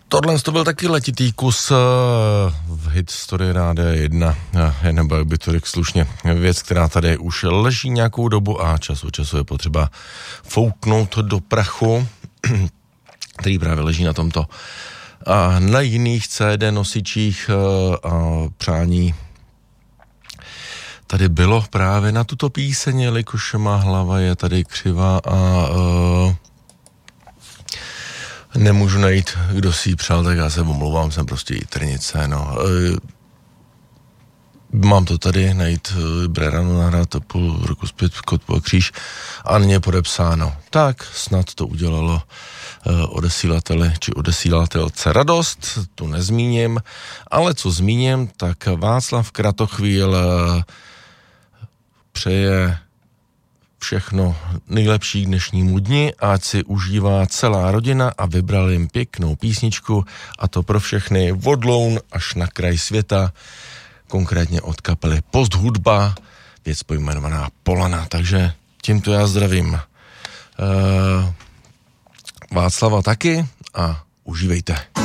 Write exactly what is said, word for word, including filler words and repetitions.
Tohle to byl taky letitý kus v Hitstory Rádia jedna, nebo jak by to řekl slušně, věc, která tady už leží nějakou dobu a čas od času je potřeba fouknout do prachu, který právě leží na tomto a na jiných C D nosičích a přání tady bylo právě na tuto píseň, jelikož má hlava je tady křivá a uh, nemůžu najít, kdo si ji přál, tak já se omlouvám, jsem prostě jitrnice, no. Uh, mám to tady, najít uh, Breranu nahrát půl roku zpět Kot po kříž a není podepsáno. Tak snad to udělalo uh, odesílateli či odesílatelce radost, tu nezmíním, ale co zmíním, tak Václav Kratochvíl uh, přeje všechno nejlepší k dnešnímu dni, ať si užívá celá rodina a vybral jim pěknou písničku a to pro všechny od Loun až na kraj světa, konkrétně od kapely Post Hudba, věc pojmenovaná Polana, takže tímto já zdravím uh, Václava taky a užívejte.